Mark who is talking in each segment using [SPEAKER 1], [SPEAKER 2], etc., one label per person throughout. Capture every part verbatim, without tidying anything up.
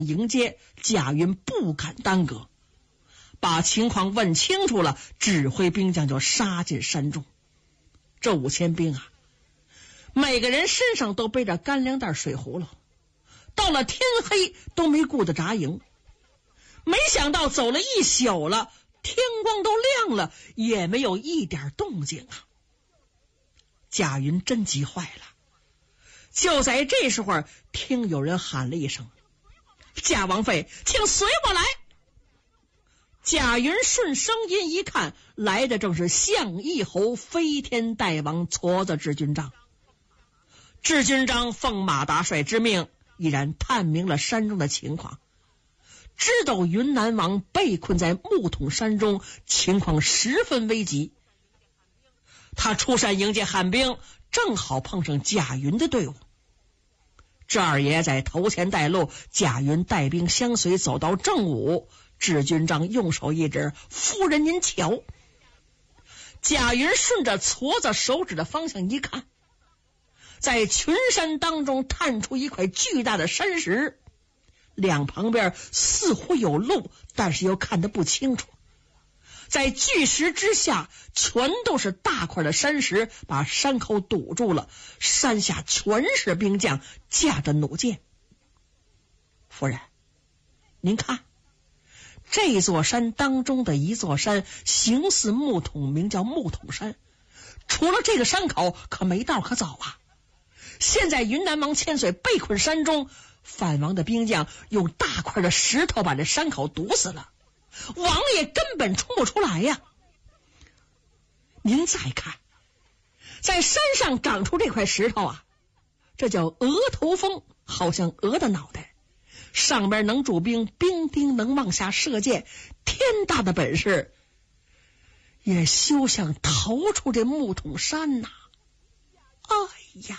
[SPEAKER 1] 迎接，贾云不敢耽搁，把情况问清楚了，指挥兵将就杀进山中。这五千兵啊，每个人身上都背着干粮袋、水葫芦，到了天黑都没顾得扎营。没想到走了一宿了，天光都亮了，也没有一点动静啊！贾云真急坏了。就在这时候，听有人喊了一声：“贾王妃，请随我来！”贾云顺声音一看，来的正是项义侯飞天大王矬子智军章。智军章奉马大帅之命，已然探明了山中的情况，知道云南王被困在木桶山中，情况十分危急。他出山迎接汉兵，正好碰上贾云的队伍。这二爷在头前带路，贾云带兵相随，走到正午，智军章用手一指：“夫人您瞧。”贾云顺着矬子手指的方向一看，在群山当中探出一块巨大的山石，两旁边似乎有路，但是又看得不清楚。在巨石之下，全都是大块的山石，把山口堵住了。山下全是兵将，架着弩箭。夫人，您看，这座山当中的一座山，形似木桶，名叫木桶山。除了这个山口，可没道可走啊！现在云南王千岁被困山中，反王的兵将用大块的石头把这山口堵死了。王爷根本冲不出来呀！您再看，在山上长出这块石头啊，这叫鹅头峰，好像鹅的脑袋，上边能驻兵，兵丁能往下射箭，天大的本事，也休想逃出这木桶山呐！哎呀！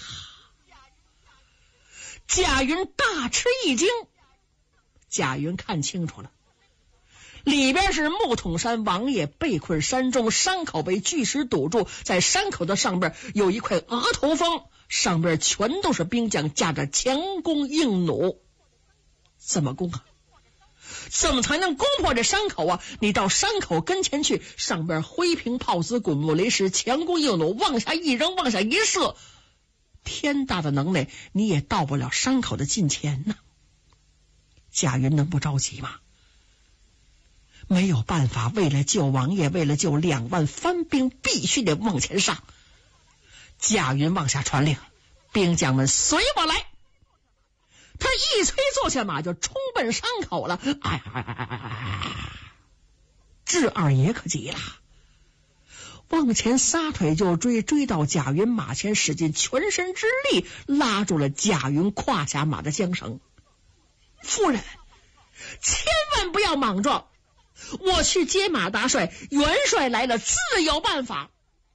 [SPEAKER 1] 贾云大吃一惊，贾云看清楚了，里边是木桶山，王爷被困山中，山口被巨石堵住，在山口的上边有一块额头峰，上边全都是兵将，架着强弓硬弩。怎么攻啊？怎么才能攻破这山口啊？你到山口跟前去，上边灰瓶炮子、滚木雷石，强弓硬弩，往下一扔，往下一射，天大的能耐，你也到不了山口的近前呢。贾云能不着急吗？没有办法，为了救王爷，为了救两万番兵，必须得往前上。贾云往下传令，兵将们随我来。他一催坐下马，就冲奔山口了。哎呀哎呀哎呀！智二爷可急了，往前撒腿就追，追到贾云马前，使尽全身之力拉住了贾云胯下马的缰绳。夫人，千万不要莽撞，我去接马大帅，元帅来了，自有办法。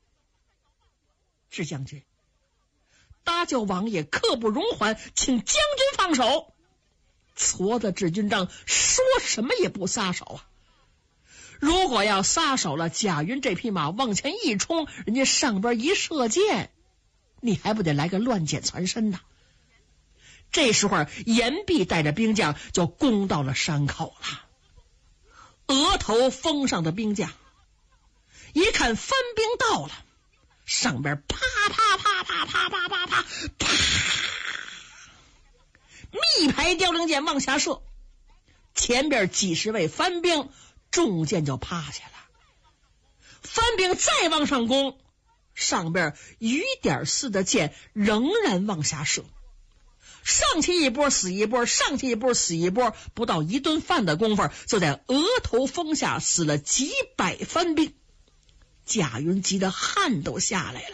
[SPEAKER 1] 智将军，搭救王爷刻不容缓，请将军放手。矬子智军章说什么也不撒手啊！如果要撒手了，贾云这匹马往前一冲，人家上边一射箭，你还不得来个乱箭攒身呢？这时候严弼带着兵将就攻到了山口了。额头峰上的兵将一看番兵到了，上边啪啪啪啪啪啪啪啪啪，密排凋零箭往下射，前边几十位番兵中箭就趴下了。番兵再往上攻，上边雨点似的箭仍然往下射，上去一波死一波，上去一波死一波，不到一顿饭的功夫，就在额头峰下死了几百番兵。贾云急得汗都下来了。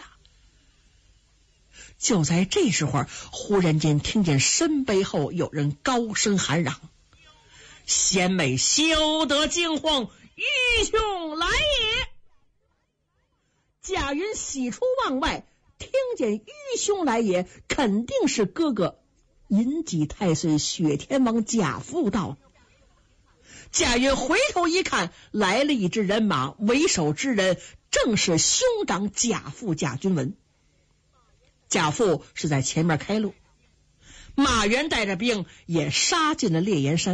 [SPEAKER 1] 就在这时候，忽然间听见身背后有人高声喊嚷：“贤妹休得惊慌，愚兄来也！”贾云喜出望外，听见愚兄来也，肯定是哥哥银戟太岁雪天王贾父到。贾云回头一看，来了一支人马，为首之人正是兄长贾父贾君文。贾父是在前面开路， 马援带着兵也杀进了烈焰山。